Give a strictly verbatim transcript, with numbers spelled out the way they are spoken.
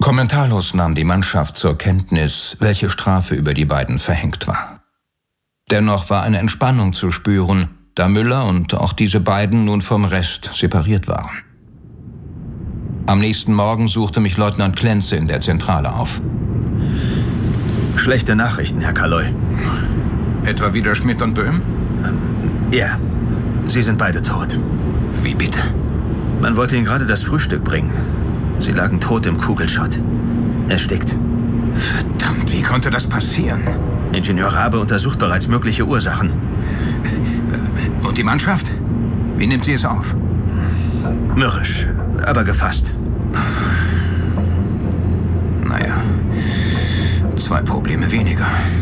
Kommentarlos nahm die Mannschaft zur Kenntnis, welche Strafe über die beiden verhängt war. Dennoch war eine Entspannung zu spüren, da Müller und auch diese beiden nun vom Rest separiert waren. Am nächsten Morgen suchte mich Leutnant Klenze in der Zentrale auf. Schlechte Nachrichten, Herr Kaloy. Etwa wieder Schmidt und Böhm? Ähm, ja, sie sind beide tot. Wie bitte? Man wollte ihnen gerade das Frühstück bringen. Sie lagen tot im Kugelschott. Erstickt. Verdammt, wie konnte das passieren? Ingenieur Rabe untersucht bereits mögliche Ursachen. Und die Mannschaft? Wie nimmt sie es auf? Mürrisch, aber gefasst. Naja, zwei Probleme weniger.